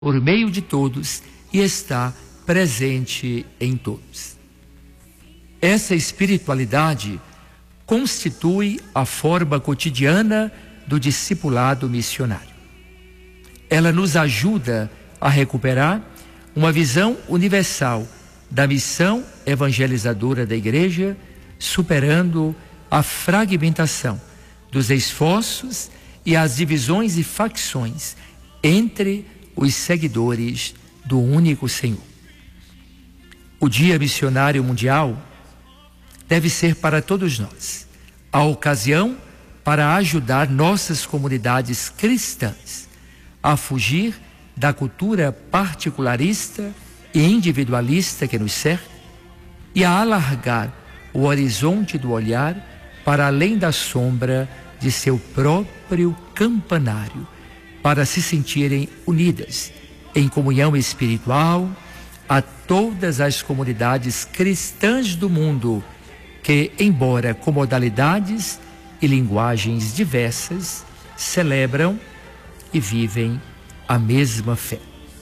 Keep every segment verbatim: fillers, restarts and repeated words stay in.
por meio de todos e está presente em todos. Essa espiritualidade constitui a forma cotidiana do discipulado missionário. Ela nos ajuda a recuperar uma visão universal da missão evangelizadora da Igreja, superando a fragmentação dos esforços e as divisões e facções entre os seguidores do único Senhor. O Dia Missionário Mundial deve ser para todos nós a ocasião para ajudar nossas comunidades cristãs a fugir da cultura particularista e individualista que nos cerca e a alargar o horizonte do olhar para além da sombra de seu próprio campanário, para se sentirem unidas em comunhão espiritual a todas as comunidades cristãs do mundo que, embora com modalidades e linguagens diversas, celebram e vivem a mesma fé.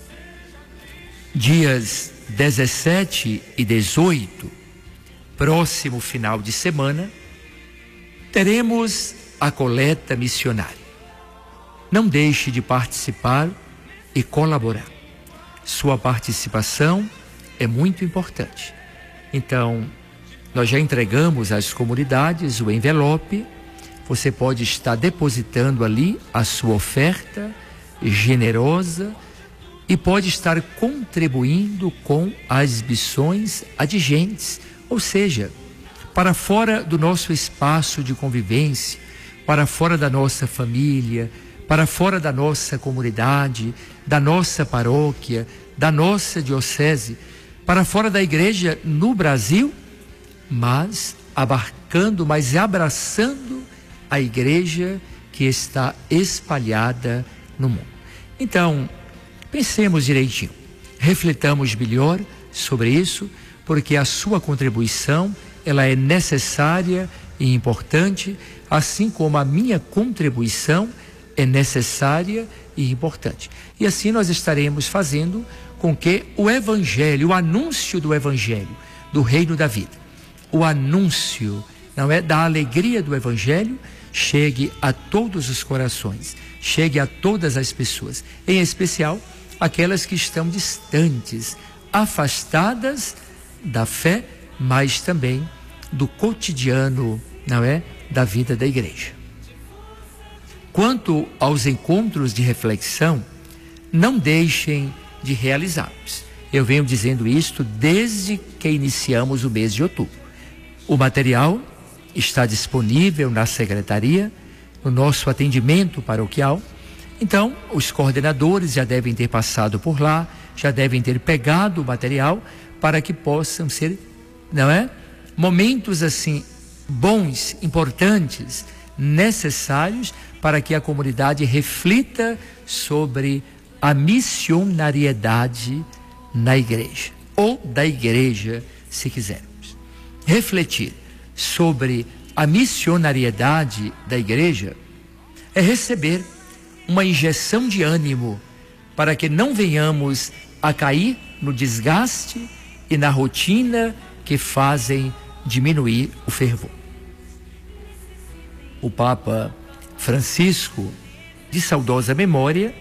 Dias dezessete e dezoito, próximo final de semana, teremos a coleta missionária. Não deixe de participar e colaborar. Sua participação é muito importante. Então, nós já entregamos às comunidades o envelope. Você pode estar depositando ali a sua oferta generosa e pode estar contribuindo com as missões adigentes, ou seja, para fora do nosso espaço de convivência, para fora da nossa família, para fora da nossa comunidade, da nossa paróquia, da nossa diocese, para fora da igreja no Brasil, mas abarcando, mas abraçando a igreja que está espalhada no mundo. Então, pensemos direitinho, refletamos melhor sobre isso, porque a sua contribuição, ela é necessária e importante, assim como a minha contribuição é necessária e importante. E assim nós estaremos fazendo com que o Evangelho, o anúncio do Evangelho, do Reino da Vida, o anúncio, não é, da alegria do Evangelho, chegue a todos os corações, chegue a todas as pessoas, em especial aquelas que estão distantes, afastadas da fé, mas também do cotidiano, não é, da vida da igreja. Quanto aos encontros de reflexão, não deixem de realizá-los. Eu venho dizendo isto desde que iniciamos o mês de outubro. O material está disponível na secretaria, no nosso atendimento paroquial. Então, os coordenadores já devem ter passado por lá, já devem ter pegado o material para que possam ser, não é, momentos assim bons, importantes, necessários para que a comunidade reflita sobre a missionariedade na igreja, ou da igreja, se quisermos. Refletir sobre a missionariedade da igreja é receber uma injeção de ânimo para que não venhamos a cair no desgaste e na rotina que fazem diminuir o fervor. O Papa Francisco, de saudosa memória,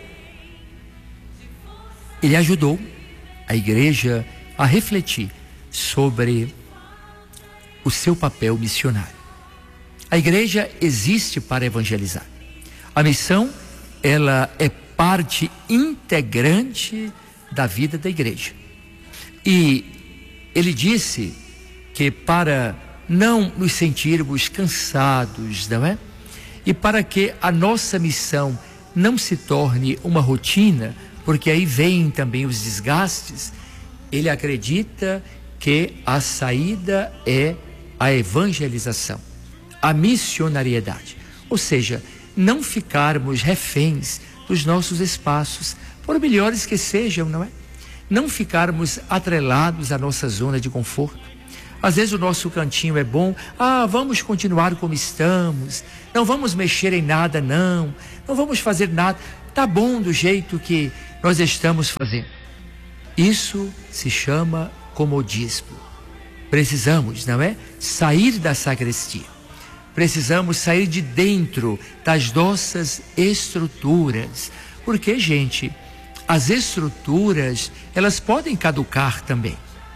ele ajudou a igreja a refletir sobre o seu papel missionário. A igreja existe para evangelizar. A missão, ela é parte integrante da vida da igreja. E ele disse que para não nos sentirmos cansados, não é? E para que a nossa missão não se torne uma rotina, porque aí vêm também os desgastes, ele acredita que a saída é a evangelização, a missionariedade. Ou seja, não ficarmos reféns dos nossos espaços, por melhores que sejam, não é? Não ficarmos atrelados à nossa zona de conforto. Às vezes o nosso cantinho é bom, ah, vamos continuar como estamos, não vamos mexer em nada, não, não vamos fazer nada. tá bom do jeito que nós estamos fazendo. Isso se chama comodismo. Precisamos, não é? Sair da sacristia. Precisamos sair de dentro das nossas estruturas. Porque, gente, as estruturas, elas podem caducar também.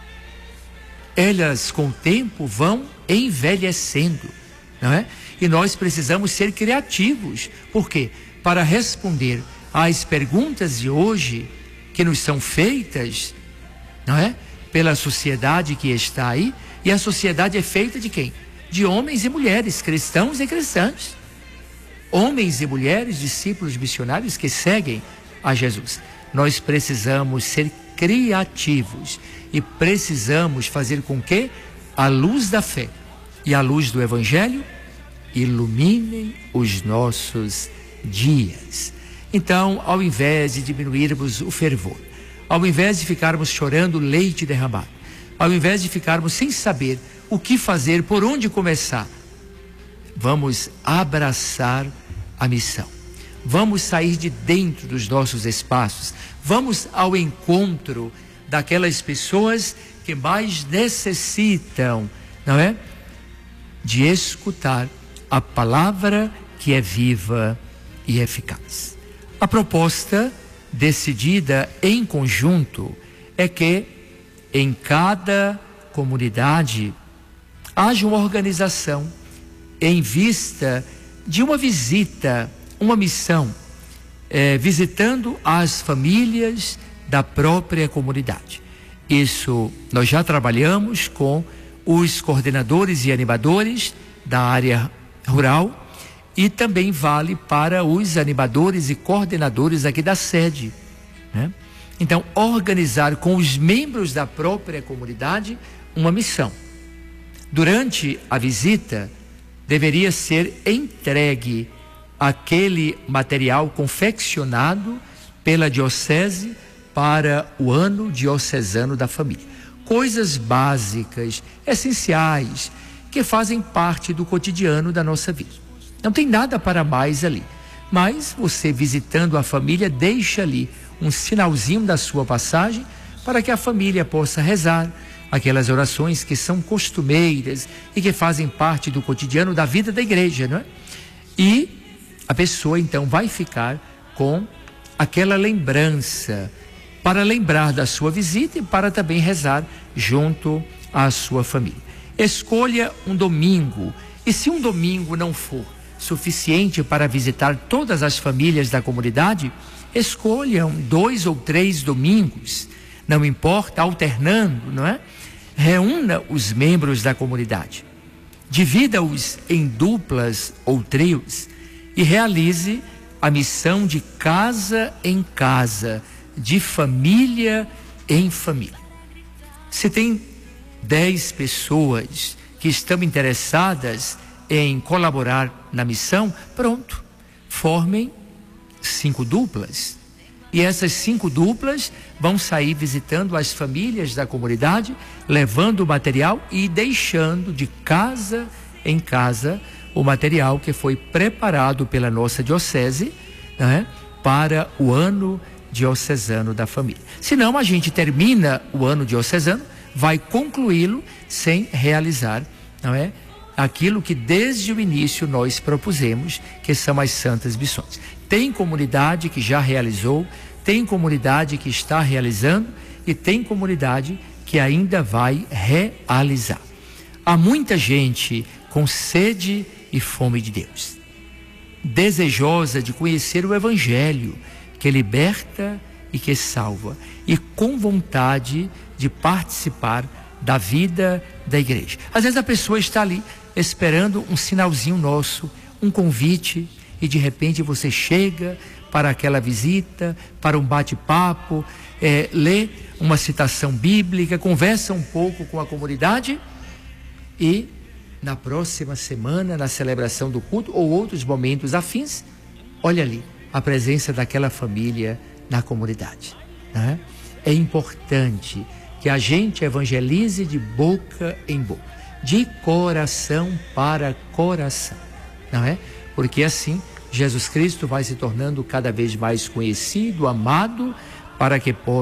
Elas, com o tempo, vão envelhecendo, não é? E nós precisamos ser criativos. Por quê? Para responder às perguntas de hoje que nos são feitas, não é? Pela sociedade que está aí. E a sociedade é feita de quem? De homens e mulheres, cristãos e cristãs. Homens e mulheres, discípulos missionários que seguem a Jesus. Nós precisamos ser criativos e precisamos fazer com que a luz da fé e a luz do Evangelho iluminem os nossos dias. Então, ao invés de diminuirmos o fervor, ao invés de ficarmos chorando leite derramado, ao invés de ficarmos sem saber o que fazer, por onde começar, vamos abraçar a missão. Vamos sair de dentro dos nossos espaços. Vamos ao encontro daquelas pessoas que mais necessitam, não é? De escutar a palavra que é viva e eficaz. A proposta decidida em conjunto é que em cada comunidade haja uma organização em vista de uma visita, uma missão, é, visitando as famílias da própria comunidade. Isso nós já trabalhamos com os coordenadores e animadores da área rural e também vale para os animadores e coordenadores aqui da sede, né? Então, organizar com os membros da própria comunidade uma missão. Durante a visita, deveria ser entregue aquele material confeccionado pela diocese para o ano diocesano da família. Coisas básicas, essenciais, que fazem parte do cotidiano da nossa vida. Não tem nada para mais ali. Mas você, visitando a família, deixa ali um sinalzinho da sua passagem para que a família possa rezar aquelas orações que são costumeiras e que fazem parte do cotidiano da vida da igreja, não é? E a pessoa então vai ficar com aquela lembrança para lembrar da sua visita e para também rezar junto à sua família. Escolha um domingo, e se um domingo não for suficiente para visitar todas as famílias da comunidade, escolham dois ou três domingos, não importa, alternando, não é? Reúna os membros da comunidade, divida-os em duplas ou trios e realize a missão de casa em casa, de família em família. Se tem dez pessoas que estão interessadas em colaborar na missão, pronto, formem cinco duplas. E essas cinco duplas vão sair visitando as famílias da comunidade, levando o material e deixando de casa em casa o material que foi preparado pela nossa diocese, né, para o ano diocesano da família. Senão a gente termina o ano diocesano, vai concluí-lo sem realizar, não é? Aquilo que desde o início nós propusemos, que são as santas missões. Tem comunidade que já realizou, tem comunidade que está realizando e tem comunidade que ainda vai realizar. Há muita gente com sede e fome de Deus, desejosa de conhecer o Evangelho, que liberta e que salva, e com vontade de participar da vida da igreja. Às vezes a pessoa está ali esperando um sinalzinho nosso, um convite, e de repente você chega para aquela visita, para um bate-papo, é, lê uma citação bíblica, conversa um pouco com a comunidade e na próxima semana, na celebração do culto ou outros momentos afins, olha ali a presença daquela família na comunidade, né? É importante que a gente evangelize de boca em boca, de coração para coração, não é? Porque assim Jesus Cristo vai se tornando cada vez mais conhecido, amado, para que possa